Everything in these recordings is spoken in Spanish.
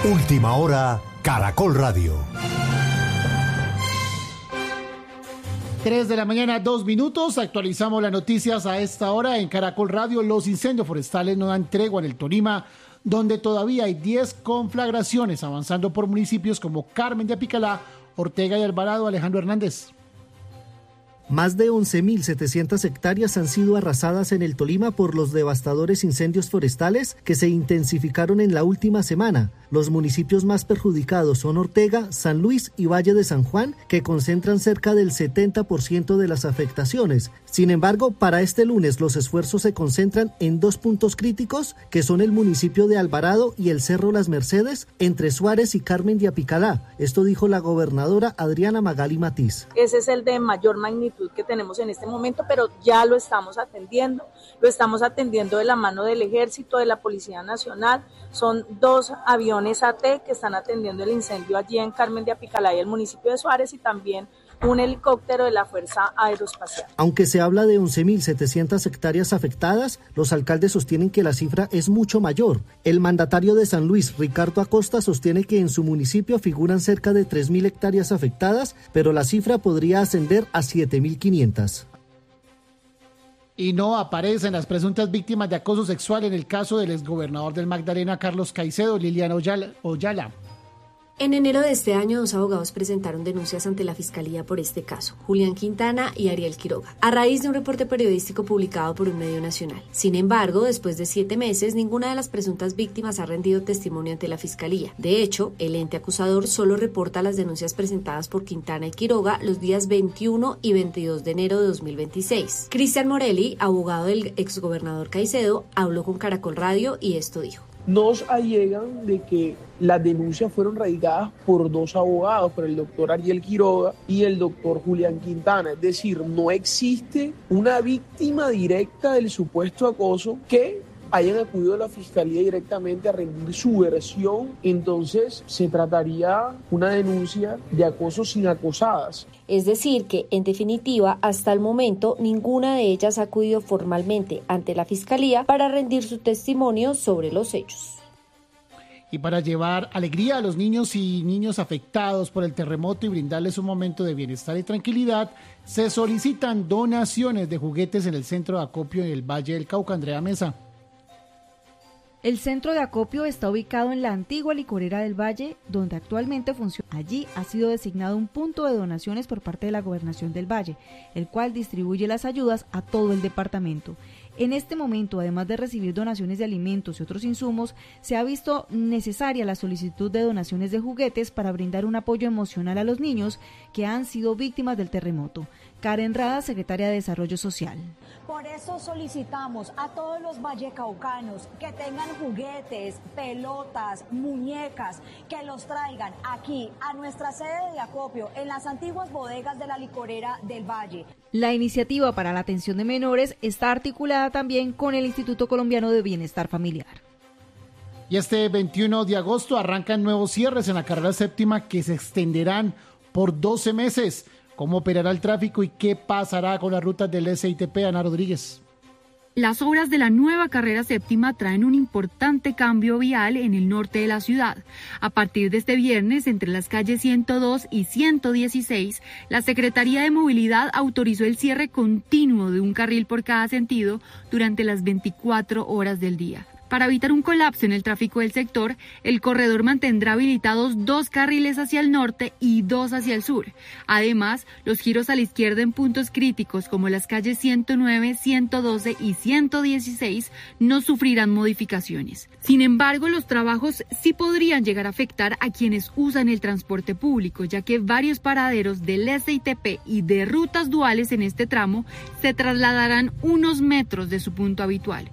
Última hora, Caracol Radio. 3 de la mañana, 2 minutos. Actualizamos las noticias a esta hora en Caracol Radio. Los incendios forestales no dan tregua en el Tolima, donde todavía hay 10 conflagraciones avanzando por municipios como Carmen de Apicalá, Ortega y Alvarado. Alejandro Hernández. Más de 11.700 hectáreas han sido arrasadas en el Tolima por los devastadores incendios forestales que se intensificaron en la última semana. Los municipios más perjudicados son Ortega, San Luis y Valle de San Juan, que concentran cerca del 70% de las afectaciones. Sin embargo, para este lunes los esfuerzos se concentran en 2 puntos críticos, que son el municipio de Alvarado y el Cerro Las Mercedes, entre Suárez y Carmen de Apicalá. Esto dijo la gobernadora Adriana Magali Matiz. Ese es el de mayor magnitud que tenemos en este momento, pero ya lo estamos atendiendo de la mano del Ejército, de la Policía Nacional. Son 2 aviones AT que están atendiendo el incendio allí en Carmen de Apicalá y el municipio de Suárez, y también un helicóptero de la Fuerza Aeroespacial. Aunque se habla de 11.700 hectáreas afectadas, los alcaldes sostienen que la cifra es mucho mayor. El mandatario de San Luis, Ricardo Acosta, sostiene que en su municipio figuran cerca de 3.000 hectáreas afectadas, pero la cifra podría ascender a 7.500. Y no aparecen las presuntas víctimas de acoso sexual en el caso del exgobernador del Magdalena, Carlos Caicedo. Liliana Oyala. En enero de este año, 2 abogados presentaron denuncias ante la Fiscalía por este caso, Julián Quintana y Ariel Quiroga, a raíz de un reporte periodístico publicado por un medio nacional. Sin embargo, después de 7 meses, ninguna de las presuntas víctimas ha rendido testimonio ante la Fiscalía. De hecho, el ente acusador solo reporta las denuncias presentadas por Quintana y Quiroga los días 21 y 22 de enero de 2026. Cristian Morelli, abogado del exgobernador Caicedo, habló con Caracol Radio y esto dijo. Nos allegan de que las denuncias fueron radicadas por 2 abogados, por el doctor Ariel Quiroga y el doctor Julián Quintana. Es decir, no existe una víctima directa del supuesto acoso que hayan acudido a la Fiscalía directamente a rendir su versión. Entonces se trataría una denuncia de acoso sin acosadas. Es decir que, en definitiva, hasta el momento ninguna de ellas ha acudido formalmente ante la Fiscalía para rendir su testimonio sobre los hechos. Y para llevar alegría a los niños y niñas afectados por el terremoto y brindarles un momento de bienestar y tranquilidad, se solicitan donaciones de juguetes en el centro de acopio en el Valle del Cauca. Andrea Mesa. El centro de acopio está ubicado en la antigua licorera del Valle, donde actualmente funciona. Allí ha sido designado un punto de donaciones por parte de la Gobernación del Valle, el cual distribuye las ayudas a todo el departamento. En este momento, además de recibir donaciones de alimentos y otros insumos, se ha visto necesaria la solicitud de donaciones de juguetes para brindar un apoyo emocional a los niños que han sido víctimas del terremoto. Karen Rada, secretaria de Desarrollo Social. Por eso solicitamos a todos los vallecaucanos que tengan juguetes, pelotas, muñecas, que los traigan aquí a nuestra sede de acopio en las antiguas bodegas de la licorera del Valle. La iniciativa para la atención de menores está articulada también con el Instituto Colombiano de Bienestar Familiar. Y este 21 de agosto arrancan nuevos cierres en la carrera séptima que se extenderán por 12 meses. ¿Cómo operará el tráfico y qué pasará con las rutas del SITP? Ana Rodríguez. Las obras de la nueva carrera séptima traen un importante cambio vial en el norte de la ciudad. A partir de este viernes, entre las calles 102 y 116, la Secretaría de Movilidad autorizó el cierre continuo de un carril por cada sentido durante las 24 horas del día. Para evitar un colapso en el tráfico del sector, el corredor mantendrá habilitados 2 carriles hacia el norte y 2 hacia el sur. Además, los giros a la izquierda en puntos críticos como las calles 109, 112 y 116 no sufrirán modificaciones. Sin embargo, los trabajos sí podrían llegar a afectar a quienes usan el transporte público, ya que varios paraderos del SITP y de rutas duales en este tramo se trasladarán unos metros de su punto habitual.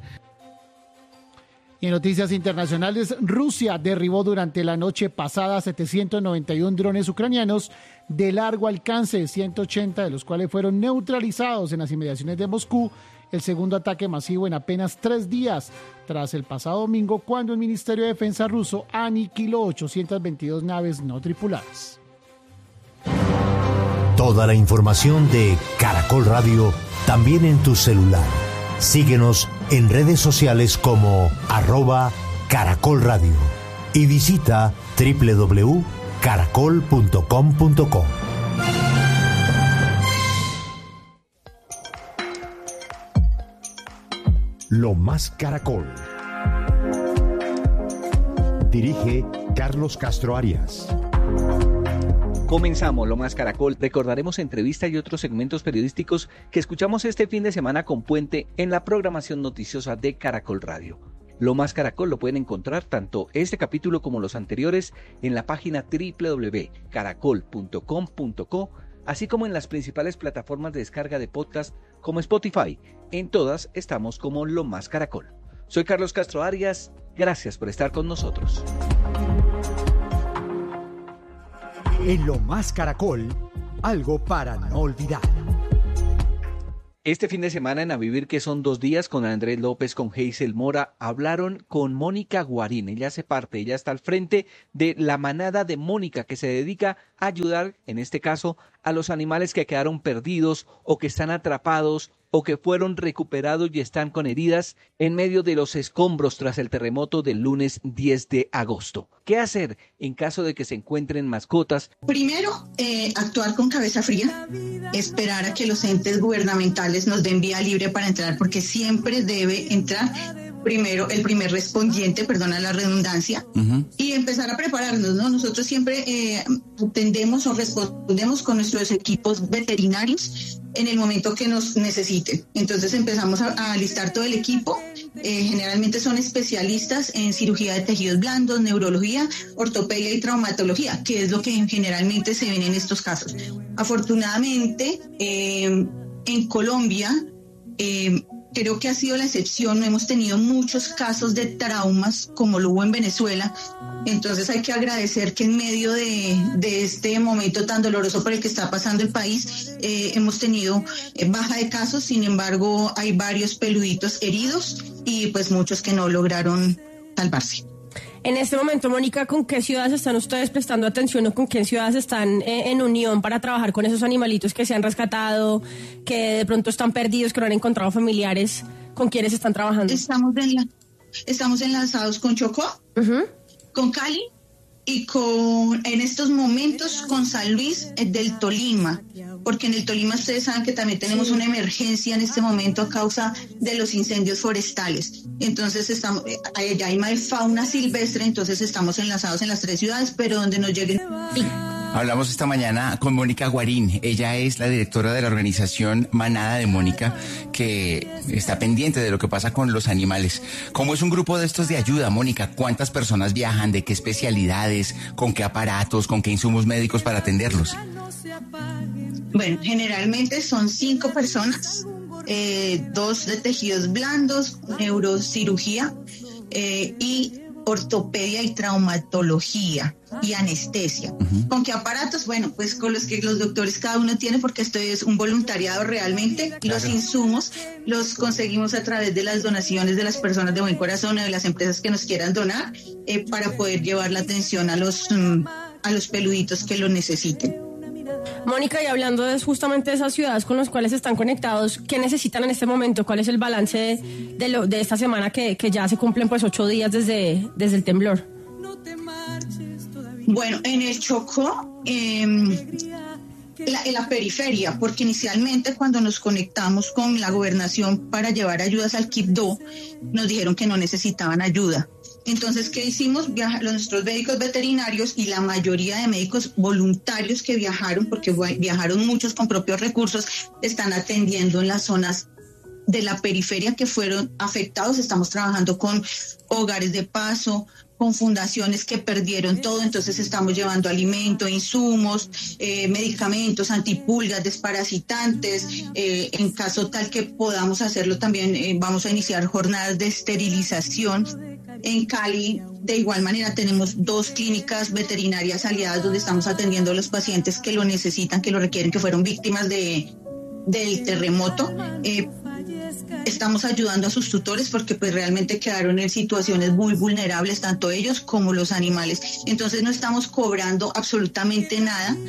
Y en noticias internacionales, Rusia derribó durante la noche pasada 791 drones ucranianos de largo alcance, 180 de los cuales fueron neutralizados en las inmediaciones de Moscú, el segundo ataque masivo en apenas 3 días, tras el pasado domingo cuando el Ministerio de Defensa ruso aniquiló 822 naves no tripuladas. Toda la información de Caracol Radio también en tu celular. Síguenos en redes sociales como @Caracol Radio. y visita www.caracol.com.co. Lo Más Caracol. Dirige Carlos Castro Arias. Comenzamos Lo Más Caracol. Recordaremos entrevistas y otros segmentos periodísticos que escuchamos este fin de semana con puente en la programación noticiosa de Caracol Radio. Lo Más Caracol lo pueden encontrar tanto este capítulo como los anteriores en la página www.caracol.com.co, así como en las principales plataformas de descarga de podcast como Spotify. En todas estamos como Lo Más Caracol. Soy Carlos Castro Arias. Gracias por estar con nosotros. En Lo Más Caracol, algo para no olvidar. Este fin de semana en A Vivir, que son 2 días, con Andrés López, con Hazel Mora, hablaron con Mónica Guarín. Ella está al frente de la manada de Mónica, que se dedica a ayudar, en este caso, a los animales que quedaron perdidos o que están atrapados o que fueron recuperados y están con heridas en medio de los escombros tras el terremoto del lunes 10 de agosto. ¿Qué hacer en caso de que se encuentren mascotas? Primero, actuar con cabeza fría, esperar a que los entes gubernamentales nos den vía libre para entrar, porque siempre debe entrar primero el primer respondiente, perdona la redundancia, y empezar a prepararnos, ¿no? Nosotros siempre atendemos o respondemos con nuestros equipos veterinarios en el momento que nos necesiten. Entonces empezamos a alistar todo el equipo. Generalmente son especialistas en cirugía de tejidos blandos, neurología, ortopedia y traumatología, que es lo que generalmente se ven en estos casos. Afortunadamente, en Colombia, creo que ha sido la excepción. No hemos tenido muchos casos de traumas como lo hubo en Venezuela. Entonces hay que agradecer que en medio de este momento tan doloroso por el que está pasando el país, hemos tenido baja de casos. Sin embargo, hay varios peluditos heridos y pues muchos que no lograron salvarse. En este momento, Mónica, ¿con qué ciudades están ustedes prestando atención o con qué ciudades están en unión para trabajar con esos animalitos que se han rescatado, que de pronto están perdidos, que no han encontrado familiares? ¿Con quiénes están trabajando? Estamos enlazados con Chocó, con Cali y en estos momentos con San Luis del Tolima, porque en el Tolima ustedes saben que también tenemos una emergencia en este momento a causa de los incendios forestales. Entonces allá hay fauna silvestre, entonces estamos enlazados en las 3 ciudades, pero donde nos lleguen. Hablamos esta mañana con Mónica Guarín. Ella es la directora de la organización Manada de Mónica, que está pendiente de lo que pasa con los animales. ¿Cómo es un grupo de estos de ayuda, Mónica? ¿Cuántas personas viajan? ¿De qué especialidades? ¿Con qué aparatos? ¿Con qué insumos médicos para atenderlos? Bueno, generalmente son 5 personas, 2 de tejidos blandos, neurocirugía y ortopedia y traumatología y anestesia. ¿Con qué aparatos? Bueno, pues con los que los doctores cada uno tiene, porque esto es un voluntariado realmente. Claro. Los insumos los conseguimos a través de las donaciones de las personas de buen corazón o de las empresas que nos quieran donar para poder llevar la atención a los peluditos que lo necesiten. Mónica, y hablando justamente de esas ciudades con las cuales están conectados, ¿qué necesitan en este momento? ¿Cuál es el balance de esta semana que ya se cumplen pues 8 días desde el temblor? Bueno, en el Chocó, en la periferia, porque inicialmente cuando nos conectamos con la gobernación para llevar ayudas al Quibdó, nos dijeron que no necesitaban ayuda. Entonces, ¿qué hicimos? Nuestros médicos veterinarios y la mayoría de médicos voluntarios que viajaron, porque viajaron muchos con propios recursos, están atendiendo en las zonas de la periferia que fueron afectados. Estamos trabajando con hogares de paso, con fundaciones que perdieron todo, entonces estamos llevando alimento, insumos, medicamentos, antipulgas, desparasitantes. En caso tal que podamos hacerlo también, vamos a iniciar jornadas de esterilización. En Cali, de igual manera, tenemos 2 clínicas veterinarias aliadas donde estamos atendiendo a los pacientes que lo necesitan, que lo requieren, que fueron víctimas del terremoto. Estamos ayudando a sus tutores porque pues realmente quedaron en situaciones muy vulnerables, tanto ellos como los animales. Entonces no estamos cobrando absolutamente nada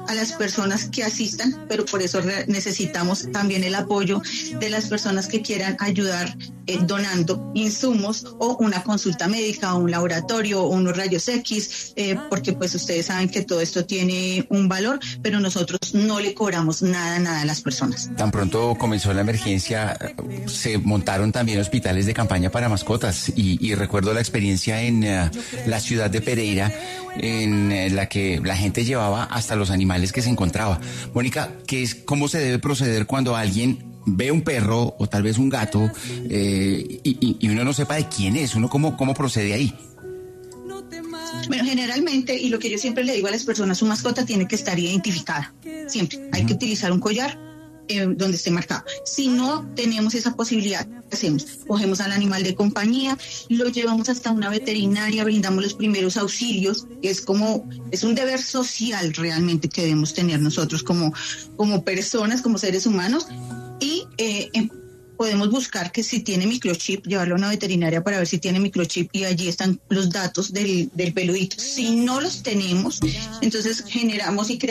a las personas que asistan, pero por eso necesitamos también el apoyo de las personas que quieran ayudar donando insumos o una consulta médica o un laboratorio o unos rayos X, porque pues ustedes saben que todo esto tiene un valor, pero nosotros no le cobramos nada a las personas. Tan pronto comenzó la emergencia, se montaron también hospitales de campaña para mascotas y recuerdo la experiencia en la ciudad de Pereira, en la que la gente llevaba hasta los animales que se encontraba. Mónica, ¿cómo se debe proceder cuando alguien ve un perro o tal vez un gato y uno no sepa de quién es? ¿Uno cómo procede ahí? Bueno, generalmente, y lo que yo siempre le digo a las personas, su mascota tiene que estar identificada, siempre. Hay que utilizar un collar donde esté marcado. Si no tenemos esa posibilidad, ¿qué hacemos? Cogemos al animal de compañía, lo llevamos hasta una veterinaria, brindamos los primeros auxilios. Es un deber social realmente que debemos tener nosotros como personas, como seres humanos, y podemos buscar que si tiene microchip, llevarlo a una veterinaria para ver si tiene microchip, y allí están los datos del peludito. Si no los tenemos, entonces generamos y creamos